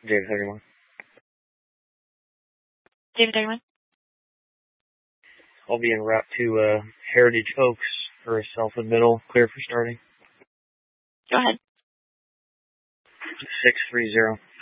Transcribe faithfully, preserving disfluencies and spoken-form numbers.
David thirty-one. David thirty-one. I'll be en route to uh, Heritage Oaks for a self-admittal, clear for starting. Go ahead. six three zero.